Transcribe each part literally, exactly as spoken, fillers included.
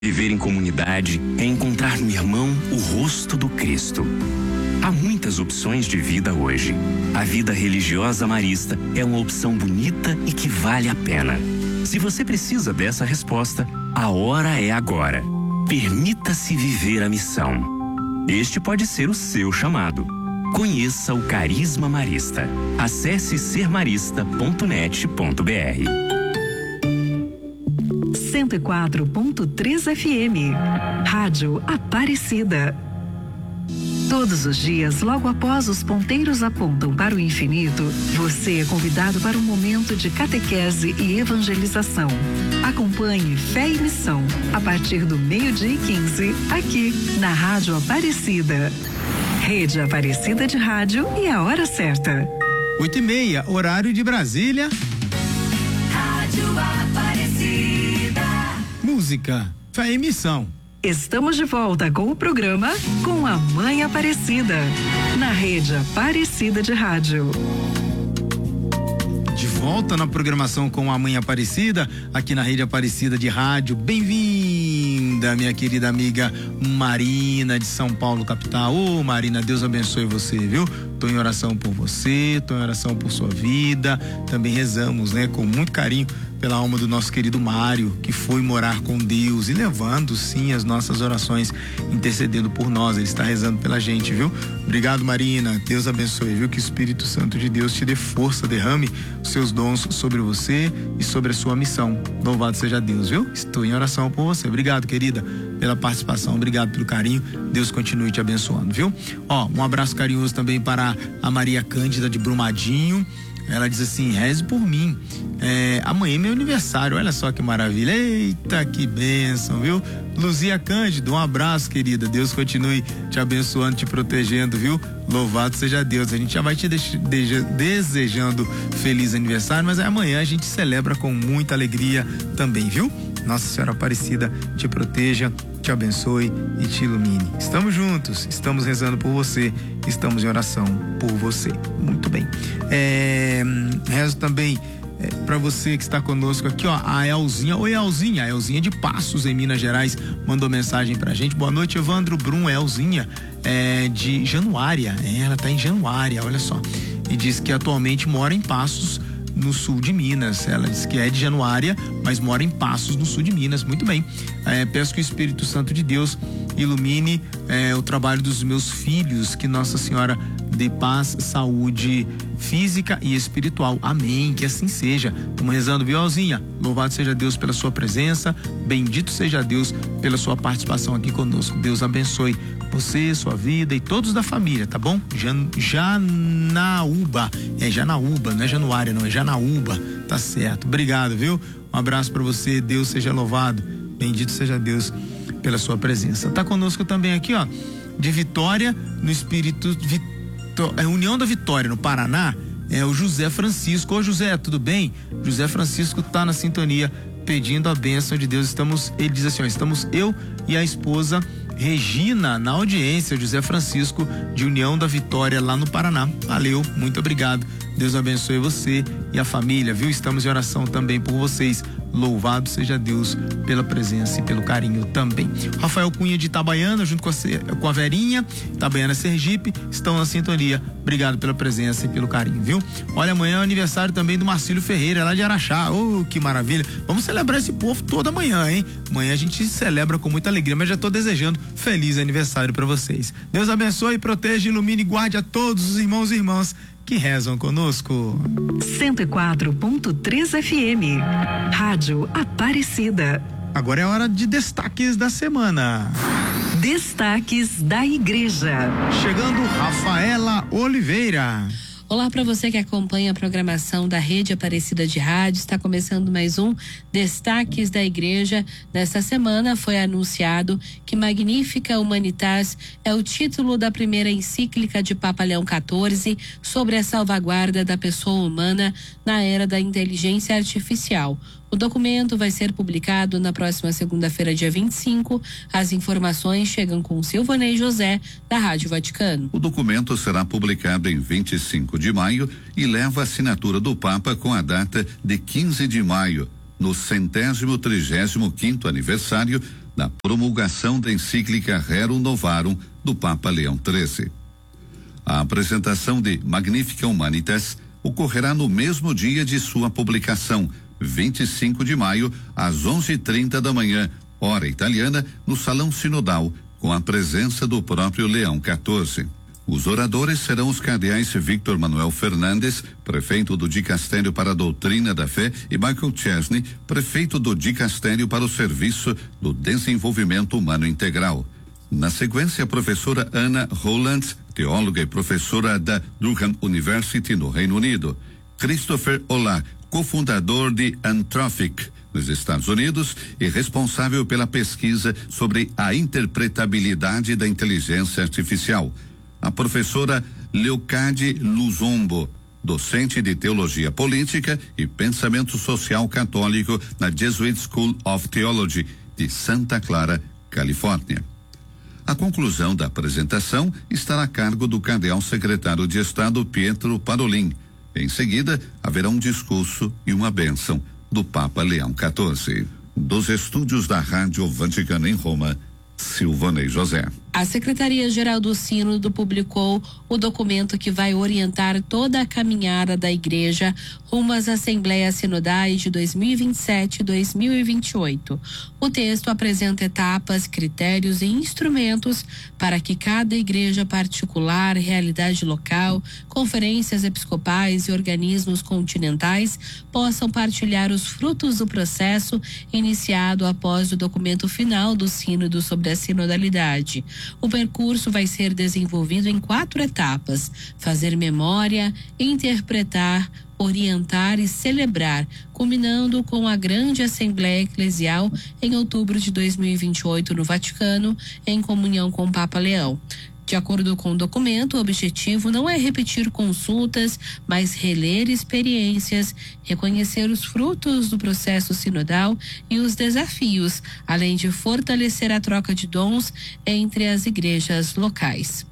Viver em comunidade é encontrar no irmão o rosto do Cristo. Há muitas opções de vida hoje. A vida religiosa marista é uma opção bonita e que vale a pena. Se você precisa dessa resposta, a hora é agora. Permita-se viver a missão. Este pode ser o seu chamado. Conheça o Carisma Marista. Acesse ser marista ponto net ponto b r. cento e quatro ponto três F M. Rádio Aparecida. Todos os dias, logo após os ponteiros apontam para o infinito, você é convidado para um momento de catequese e evangelização. Acompanhe Fé e Missão, a partir do meio-dia e quinze, aqui na Rádio Aparecida. Rede Aparecida de Rádio e a hora certa. Oito e meia, horário de Brasília. Rádio Aparecida. Música, Fé e Missão. Estamos de volta com o programa Com a Mãe Aparecida, na Rede Aparecida de Rádio. De volta na programação Com a Mãe Aparecida, aqui na Rede Aparecida de Rádio. Bem-vinda, minha querida amiga Marina de São Paulo, capital. Ô, Marina, Deus abençoe você, viu? Tô em oração por você, tô em oração por sua vida. Também rezamos, né, com muito carinho pela alma do nosso querido Mário, que foi morar com Deus e levando sim as nossas orações, intercedendo por nós. Ele está rezando pela gente, viu? Obrigado, Marina. Deus abençoe, viu? Que o Espírito Santo de Deus te dê força, derrame os seus dons sobre você e sobre a sua missão. Louvado seja Deus, viu? Estou em oração por você. Obrigado, querida, pela participação. Obrigado pelo carinho. Deus continue te abençoando, viu? Ó, um abraço carinhoso também para a Maria Cândida de Brumadinho. Ela diz assim: reze por mim. É, amanhã é meu aniversário, olha só que maravilha. Eita, que bênção, viu? Luzia Cândido, um abraço, querida. Deus continue te abençoando, te protegendo, viu? Louvado seja Deus. A gente já vai te deix- de- desejando feliz aniversário, mas amanhã a gente celebra com muita alegria também, viu? Nossa Senhora Aparecida te proteja, te abençoe e te ilumine. Estamos juntos, estamos rezando por você, estamos em oração por você. Muito bem. É, rezo também é, para você que está conosco aqui, ó, a Elzinha. Oi, Elzinha, a Elzinha de Passos, em Minas Gerais, mandou mensagem pra gente. Boa noite, Evandro Brum. Elzinha é de Januária, é, ela tá em Januária, olha só. E diz que atualmente mora em Passos, no sul de Minas. Ela diz que é de Januária, mas mora em Passos, no sul de Minas. Muito bem. É, peço que o Espírito Santo de Deus ilumine é, o trabalho dos meus filhos, que Nossa Senhora dê paz, saúde física e espiritual. Amém. Que assim seja. Estamos rezando, viu, Alzinha? Louvado seja Deus pela sua presença. Bendito seja Deus pela sua participação aqui conosco. Deus abençoe você, sua vida e todos da família, tá bom? Jan, Janaúba, é Janaúba, não é Januária, não, é Janaúba, tá certo. Obrigado, viu? Um abraço para você, Deus seja louvado, bendito seja Deus pela sua presença. Tá conosco também aqui, ó, de Vitória, no Espírito, Vitó, é União da Vitória, no Paraná, é o José Francisco. Ô, José, tudo bem? José Francisco tá na sintonia, pedindo a bênção de Deus. Estamos, ele diz assim, ó, estamos eu e a esposa Regina na audiência, José Francisco de União da Vitória, lá no Paraná. Valeu, muito obrigado. Deus abençoe você e a família, viu? Estamos em oração também por vocês. Louvado seja Deus pela presença e pelo carinho também. Rafael Cunha de Itabaiana, junto com a, com a Verinha, Itabaiana Sergipe, estão na sintonia. Obrigado pela presença e pelo carinho, viu? Olha, amanhã é o aniversário também do Marcílio Ferreira, lá de Araxá. Oh, que maravilha. Vamos celebrar esse povo toda manhã, hein? Amanhã a gente celebra com muita alegria, mas já estou desejando feliz aniversário para vocês. Deus abençoe, proteja, ilumine e guarde a todos os irmãos e irmãs que rezam conosco. cento e quatro ponto três F M. Rádio Aparecida. Agora é hora de destaques da semana. Destaques da Igreja. Chegando Rafaela Oliveira. Olá para você que acompanha a programação da Rede Aparecida de Rádio. Está começando mais um Destaques da Igreja. Nesta semana foi anunciado que Magnifica Humanitas é o título da primeira encíclica de Papa Leão quatorze sobre a salvaguarda da pessoa humana na era da inteligência artificial. O documento vai ser publicado na próxima segunda-feira, dia vinte e cinco. As informações chegam com Silvanei José, da Rádio Vaticano. O documento será publicado em vinte e cinco de maio e leva a assinatura do Papa com a data de quinze de maio, no centésimo trigésimo quinto aniversário da promulgação da encíclica Rerum Novarum do Papa Leão treze. A apresentação de Magnificat Humanitas ocorrerá no mesmo dia de sua publicação, vinte e cinco de maio, às onze e trinta da manhã, hora italiana, no Salão Sinodal, com a presença do próprio Leão quatorze. Os oradores serão os cardeais Victor Manuel Fernandes, prefeito do Dicastério para a Doutrina da Fé, e Michael Chesney, prefeito do Dicastério para o Serviço do Desenvolvimento Humano Integral. Na sequência, a professora Anna Holland, teóloga e professora da Durham University, no Reino Unido. Christopher Olah, cofundador de Anthropic, nos Estados Unidos, e responsável pela pesquisa sobre a interpretabilidade da inteligência artificial. A professora Leocade Luzombo, docente de Teologia Política e Pensamento Social Católico na Jesuit School of Theology de Santa Clara, Califórnia. A conclusão da apresentação estará a cargo do cardeal secretário de Estado Pietro Parolin. Em seguida, haverá um discurso e uma bênção do Papa Leão quatorze. Dos estúdios da Rádio Vaticano em Roma, Silvanei José. A Secretaria-Geral do Sínodo publicou o documento que vai orientar toda a caminhada da Igreja rumo às Assembleias Sinodais de dois mil e vinte e sete e dois mil e vinte e oito. O texto apresenta etapas, critérios e instrumentos para que cada igreja particular, realidade local, conferências episcopais e organismos continentais possam partilhar os frutos do processo iniciado após o documento final do Sínodo sobre a sinodalidade. O percurso vai ser desenvolvido em quatro etapas: fazer memória, interpretar, orientar e celebrar, culminando com a grande Assembleia Eclesial em outubro de dois mil e vinte e oito no Vaticano, em comunhão com o Papa Leão. De acordo com o documento, o objetivo não é repetir consultas, mas reler experiências, reconhecer os frutos do processo sinodal e os desafios, além de fortalecer a troca de dons entre as igrejas locais.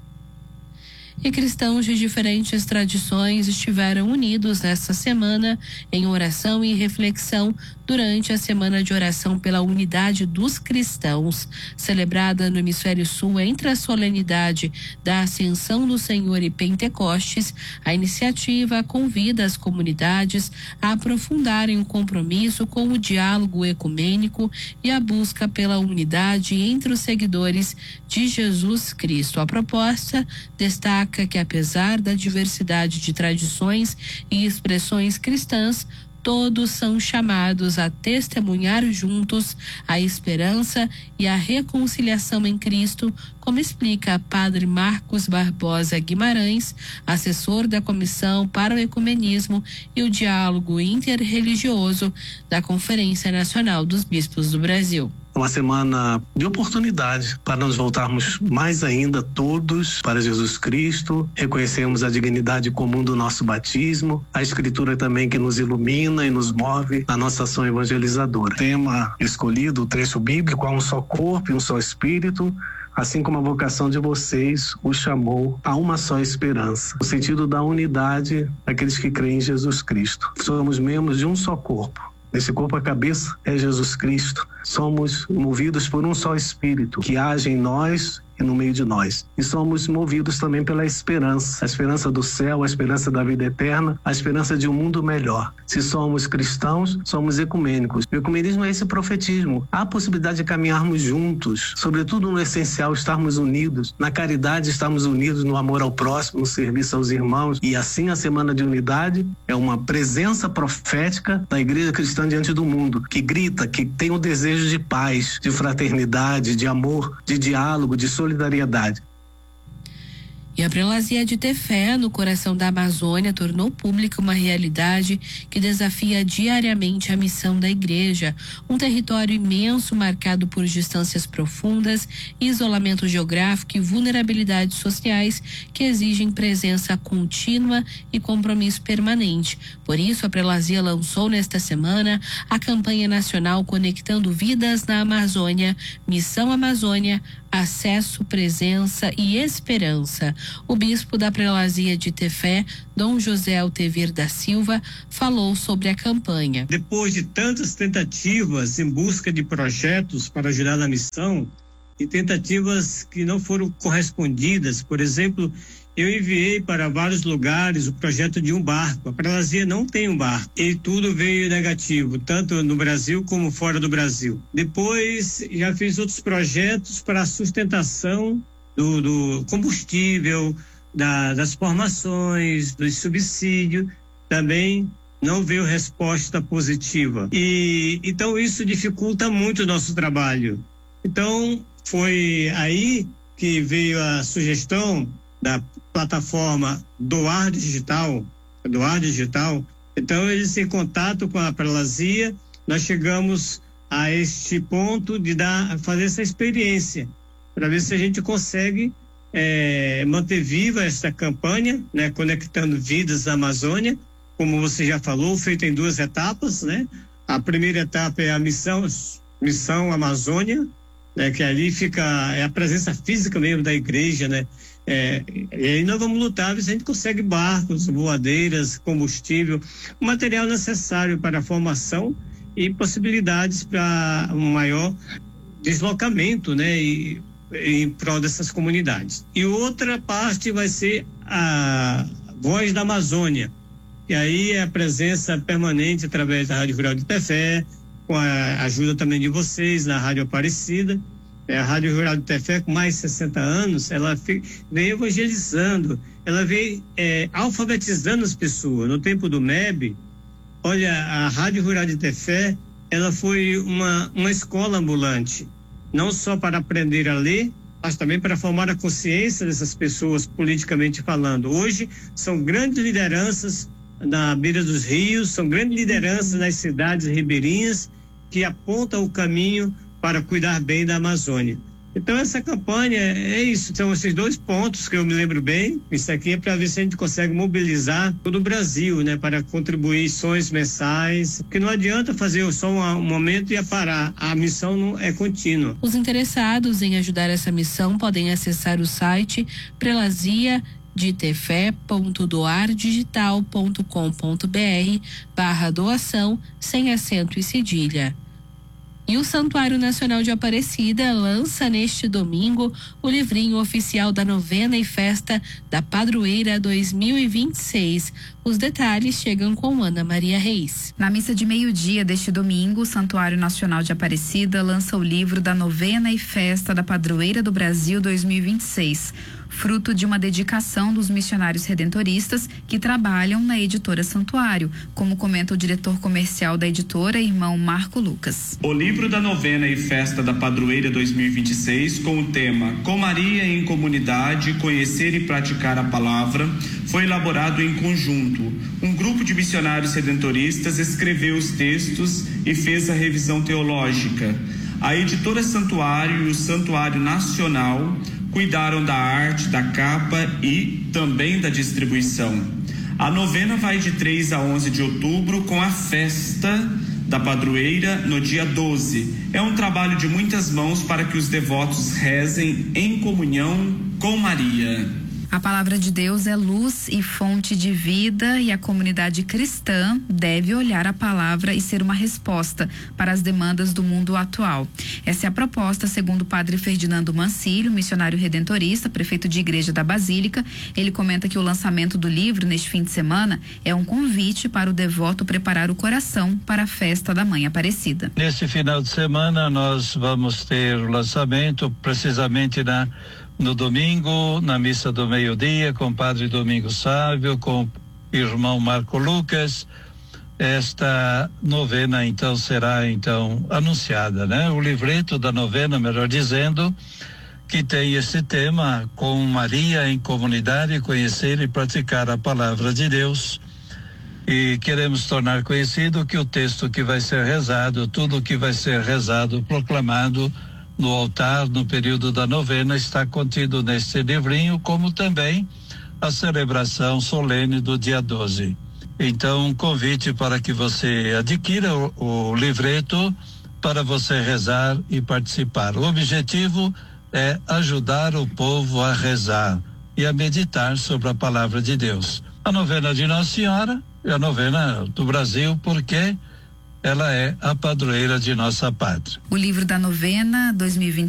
E cristãos de diferentes tradições estiveram unidos nesta semana em oração e reflexão durante a Semana de Oração pela Unidade dos Cristãos, celebrada no Hemisfério Sul entre a solenidade da Ascensão do Senhor e Pentecostes. A iniciativa convida as comunidades a aprofundarem o compromisso com o diálogo ecumênico e a busca pela unidade entre os seguidores de Jesus Cristo. A proposta destaca que, apesar da diversidade de tradições e expressões cristãs, todos são chamados a testemunhar juntos a esperança e a reconciliação em Cristo, como explica Padre Marcos Barbosa Guimarães, assessor da Comissão para o Ecumenismo e o Diálogo Interreligioso da Conferência Nacional dos Bispos do Brasil. Uma semana de oportunidade para nos voltarmos mais ainda todos para Jesus Cristo, reconhecermos a dignidade comum do nosso batismo, a Escritura também que nos ilumina e nos move na nossa ação evangelizadora. O tema escolhido, o trecho bíblico, há um só corpo e um só espírito, assim como a vocação de vocês os chamou a uma só esperança. O sentido da unidade daqueles que creem em Jesus Cristo. Somos membros de um só corpo. Nesse corpo, a cabeça é Jesus Cristo. Somos movidos por um só Espírito que age em nós e no meio de nós. E somos movidos também pela esperança. A esperança do céu, a esperança da vida eterna, a esperança de um mundo melhor. Se somos cristãos, somos ecumênicos. O ecumenismo é esse profetismo. Há a possibilidade de caminharmos juntos, sobretudo no essencial, estarmos unidos. Na caridade, estarmos unidos no amor ao próximo, no serviço aos irmãos. E assim a Semana de Unidade é uma presença profética da Igreja Cristã diante do mundo, que grita, que tem o desejo de paz, de fraternidade, de amor, de diálogo, de solidariedade. solidariedade. E a prelazia de ter fé no coração da Amazônia tornou pública uma realidade que desafia diariamente a missão da igreja. Um território imenso marcado por distâncias profundas, isolamento geográfico e vulnerabilidades sociais que exigem presença contínua e compromisso permanente. Por isso, a prelazia lançou nesta semana a campanha nacional Conectando Vidas na Amazônia, Missão Amazônia, Acesso, Presença e Esperança. o bispo da prelazia de Tefé, Dom José Altevir da Silva, falou sobre a campanha. Depois de tantas tentativas em busca de projetos para ajudar na missão e tentativas que não foram correspondidas, por exemplo, eu enviei para vários lugares o projeto de um barco. A prelazia não tem um barco e tudo veio negativo, tanto no Brasil como fora do Brasil. Depois já fiz outros projetos para a sustentação do, do combustível, da, das formações, do subsídio. Também não veio resposta positiva. E então isso dificulta muito o nosso trabalho. Então foi aí que veio a sugestão da plataforma Doar Digital, Doar Digital. Então, eles em contato com a prelazia, nós chegamos a este ponto de dar, fazer essa experiência, para ver se a gente consegue é, manter viva essa campanha, né, conectando vidas na Amazônia, como você já falou, feita em duas etapas, né? A primeira etapa é a missão, missão Amazônia, né, que ali fica, é a presença física mesmo da igreja, né? É, e aí nós vamos lutar se a gente consegue barcos, voadeiras, combustível, o material necessário para a formação e possibilidades para um maior deslocamento, né, e, em prol dessas comunidades. E outra parte vai ser a Voz da Amazônia, e aí é a presença permanente através da Rádio Rural de Tefé, com a ajuda também de vocês na Rádio Aparecida. É, a Rádio Rural de Tefé, com mais de sessenta anos, ela vem evangelizando, ela vem é, alfabetizando as pessoas. No tempo do M E B, olha, a Rádio Rural de Tefé, ela foi uma, uma escola ambulante, não só para aprender a ler, mas também para formar a consciência dessas pessoas, politicamente falando. Hoje, são grandes lideranças na beira dos rios, são grandes lideranças nas cidades ribeirinhas que apontam o caminho para cuidar bem da Amazônia. Então essa campanha é isso, são esses dois pontos que eu me lembro bem. Isso aqui é para ver se a gente consegue mobilizar todo o Brasil, né, para contribuições mensais, porque não adianta fazer só um momento e parar, a missão não é contínua. Os interessados em ajudar essa missão podem acessar o site prelazia de tefé ponto doar digital ponto com ponto br barra doação sem acento e cedilha. E o Santuário Nacional de Aparecida lança neste domingo o livrinho oficial da novena e festa da Padroeira dois mil e vinte e seis. Os detalhes chegam com Ana Maria Reis. Na missa de meio-dia deste domingo, o Santuário Nacional de Aparecida lança o livro da novena e festa da Padroeira do Brasil dois mil e vinte e seis. Fruto de uma dedicação dos missionários redentoristas que trabalham na editora Santuário, como comenta o diretor comercial da editora, irmão Marco Lucas. O livro da novena e festa da Padroeira dois mil e vinte e seis, com o tema Com Maria em Comunidade, Conhecer e Praticar a Palavra, foi elaborado em conjunto. Um grupo de missionários redentoristas escreveu os textos e fez a revisão teológica. A editora Santuário e o Santuário Nacional cuidaram da arte, da capa e também da distribuição. A novena vai de três a onze de outubro com a festa da padroeira no dia doze. É um trabalho de muitas mãos para que os devotos rezem em comunhão com Maria. A palavra de Deus é luz e fonte de vida, e a comunidade cristã deve olhar a palavra e ser uma resposta para as demandas do mundo atual. Essa é a proposta, segundo o padre Ferdinando Mancilio, missionário redentorista, prefeito de Igreja da Basílica. Ele comenta que o lançamento do livro neste fim de semana é um convite para o devoto preparar o coração para a festa da Mãe Aparecida. Neste final de semana nós vamos ter o lançamento precisamente na no domingo, na missa do meio-dia, com o padre Domingos Sávio, com o irmão Marco Lucas. Esta novena, então, será, então, anunciada, né? O livreto da novena, melhor dizendo, que tem esse tema, com Maria em comunidade, conhecer e praticar a palavra de Deus. E queremos tornar conhecido que o texto que vai ser rezado, tudo que vai ser rezado, proclamado no altar, no período da novena, está contido neste livrinho, como também a celebração solene do dia doze. Então, um convite para que você adquira o, o livreto para você rezar e participar. O objetivo é ajudar o povo a rezar e a meditar sobre a palavra de Deus. A novena de Nossa Senhora é a novena do Brasil, porque ela é a padroeira de nossa pátria. O livro da novena dois mil e vinte